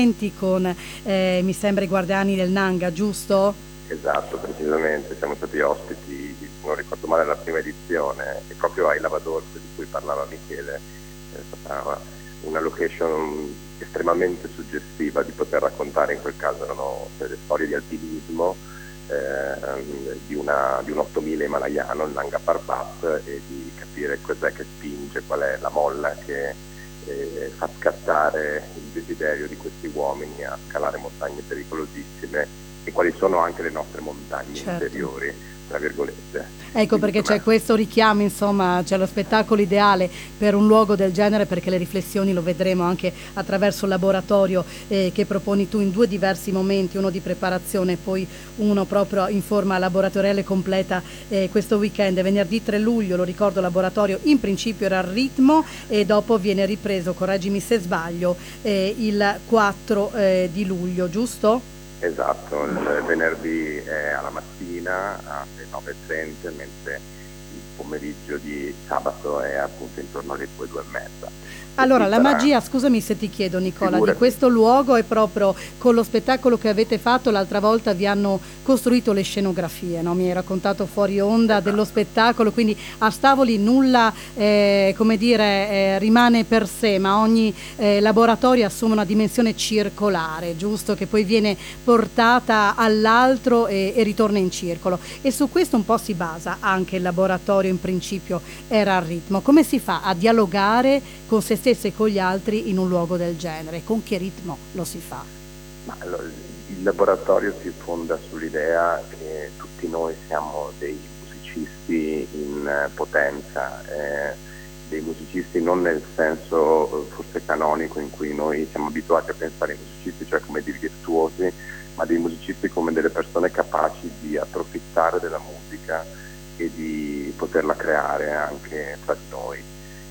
con mi sembra i Guardiani del Nanga, giusto? Esatto, precisamente, siamo stati ospiti, non ricordo male, la prima edizione, e proprio ai Lavadors di cui parlava Michele, è stata una location estremamente suggestiva di poter raccontare. In quel caso erano delle storie di alpinismo, di un 8000 himalayano, il Nanga Parbat, e di capire cos'è che spinge, qual è la molla che fa scattare il desiderio di questi uomini a scalare montagne pericolosissime, e quali sono anche le nostre montagne Certo. interiori, tra virgolette. Ecco Quindi, perché c'è questo richiamo, insomma, c'è lo spettacolo ideale per un luogo del genere, perché le riflessioni lo vedremo anche attraverso il laboratorio che proponi tu in due diversi momenti, uno di preparazione e poi uno proprio in forma laboratoriale completa questo weekend. Venerdì 3 luglio, lo ricordo, il laboratorio in principio era al ritmo e dopo viene ripreso, correggimi se sbaglio, il 4 di luglio, giusto? esatto, il venerdì è alla mattina alle 9:30, mentre il pomeriggio di sabato è appunto intorno alle 2, 2:30. E Allora, qui la sarà, magia, scusami se ti chiedo Nicola, di figurati, questo luogo è proprio con lo spettacolo che avete fatto l'altra volta vi hanno costruito le scenografie, no? Mi hai raccontato fuori onda dello esatto. spettacolo, quindi a Stavoli nulla, come dire, rimane per sé, ma ogni laboratorio assume una dimensione circolare, giusto? Che poi viene portata all'altro e ritorna in circolo. E su questo un po' si basa anche il laboratorio in principio era al ritmo. Come si fa a dialogare con se stessi e con gli altri in un luogo del genere? Con che ritmo lo si fa? Ma il laboratorio si fonda sull'idea che tutti noi siamo dei musicisti in potenza, dei musicisti non nel senso forse canonico in cui noi siamo abituati a pensare ai musicisti, cioè come dei virtuosi, ma dei musicisti come delle persone capaci di approfittare della musica e di poterla creare anche tra di noi.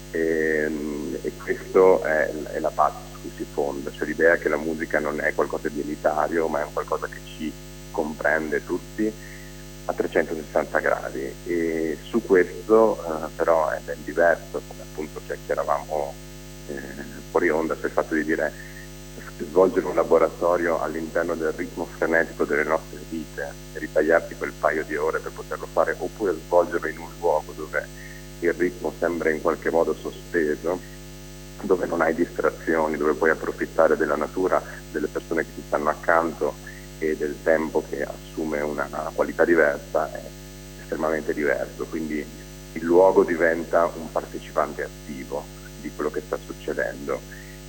E questo è la base su cui si fonda, cioè l'idea che la musica non è qualcosa di elitario, ma è un qualcosa che ci comprende tutti a 360 gradi. E su questo però è ben diverso, come appunto chiacchieravamo fuori onda, sul fatto di dire svolgere un laboratorio all'interno del ritmo frenetico delle nostre vite e ritagliarti quel paio di ore per poterlo fare, oppure svolgerlo in un luogo dove il ritmo sembra in qualche modo sospeso, dove non hai distrazioni, dove puoi approfittare della natura, delle persone che ti stanno accanto e del tempo che assume una qualità diversa, è estremamente diverso. Quindi il luogo diventa un partecipante attivo di quello che sta succedendo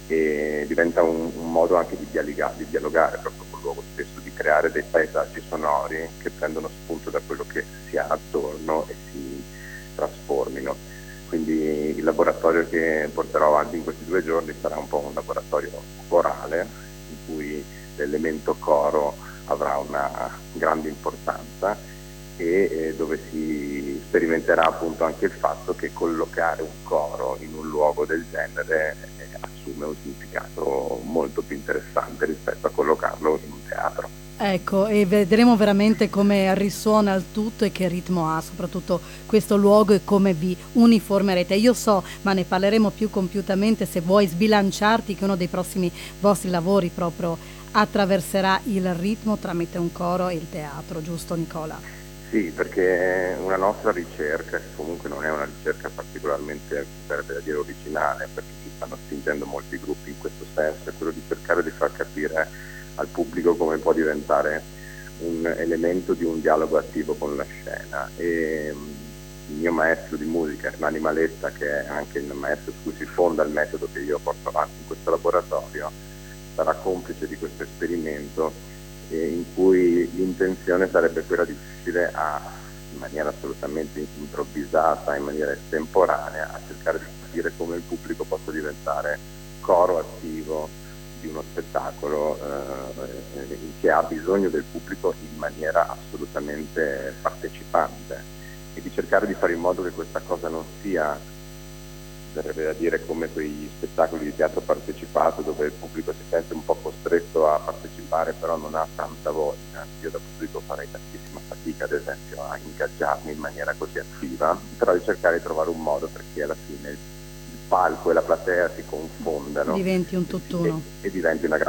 e diventa un modo anche di dialogare proprio col luogo stesso, di creare dei paesaggi sonori che prendono spunto da quello che si ha attorno e si trasformino. Quindi il laboratorio che porterò avanti in questi 2 giorni sarà un po' un laboratorio corale, in cui l'elemento coro avrà una grande importanza e dove si sperimenterà appunto anche il fatto che collocare un coro in un luogo del genere assume un significato molto più interessante rispetto a collocarlo in un teatro. Ecco, e vedremo veramente come risuona il tutto e che ritmo ha soprattutto questo luogo e come vi uniformerete. Io so, ma ne parleremo più compiutamente se vuoi sbilanciarti, che uno dei prossimi vostri lavori proprio attraverserà il ritmo tramite un coro e il teatro, giusto Nicola? Sì, perché una nostra ricerca, che comunque non è una ricerca particolarmente, sarebbe da dire, originale, perché ci stanno spingendo molti gruppi in questo senso, è quello di cercare di far capire al pubblico come può diventare un elemento di un dialogo attivo con la scena. E il mio maestro di musica, Hernani Maletta, che è anche il maestro su cui si fonda il metodo che io porto avanti in questo laboratorio, sarà complice di questo esperimento in cui l'intenzione sarebbe quella di riuscire in maniera assolutamente improvvisata, in maniera estemporanea, a cercare di capire come il pubblico possa diventare coro attivo di uno spettacolo che ha bisogno del pubblico in maniera assolutamente partecipante, e di cercare di fare in modo che questa cosa non sia, verrebbe da dire, come quegli spettacoli di teatro partecipato dove il pubblico si sente un po' costretto a partecipare però non ha tanta voglia. Io da pubblico farei tantissima fatica, ad esempio, a ingaggiarmi in maniera così attiva, però di cercare di trovare un modo perché alla fine il palco e la platea si confondano Diventi un e tutt'uno. diventi una grande